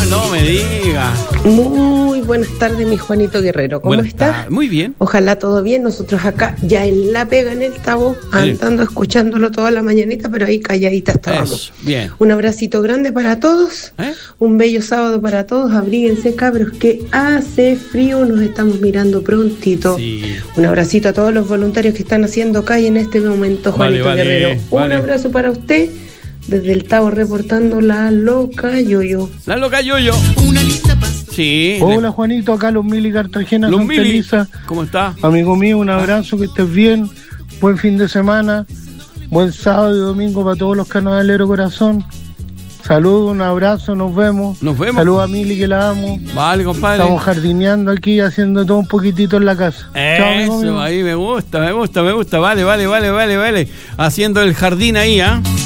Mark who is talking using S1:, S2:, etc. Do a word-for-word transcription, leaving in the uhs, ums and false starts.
S1: no me diga.
S2: Muy buenas tardes, mi Juanito Guerrero. ¿Cómo
S1: Buenas
S2: estás?
S1: tardes. Muy bien.
S2: Ojalá todo bien. Nosotros acá ya en la pega en el tabo, andando escuchándolo toda la mañanita, pero ahí calladita estábamos.
S1: Eso, bien.
S2: Un abracito grande para todos.
S1: ¿Eh?
S2: Un bello sábado para todos. Abríguense, cabros, que hace frío. Nos estamos mirando prontito.
S1: Sí.
S2: Un abracito a todos los voluntarios que están haciendo calle en este momento, Juanito
S1: Vale, vale,
S2: Guerrero. Un
S1: vale.
S2: abrazo para usted. Desde el Tabo reportando la loca Yoyo.
S1: La loca Yoyo. Sí.
S3: Hola Juanito, acá los Mili Cartagena,
S1: Los
S3: Santa
S1: Mili.
S3: Elisa.
S1: ¿Cómo está?
S3: Amigo mío, un abrazo, que estés bien. Buen fin de semana. Buen sábado y domingo para todos los carnavaleros corazón. Saludos, un abrazo, nos vemos.
S1: Nos vemos.
S3: Saludos a Mili, que la amo.
S1: Vale, compadre.
S3: Estamos jardineando aquí, haciendo todo un poquitito en la casa. Chao, amigo
S1: Eso,
S3: mío.
S1: ahí me gusta, me gusta, me gusta. Vale, vale, vale, vale, vale. Haciendo el jardín ahí, ¿ah?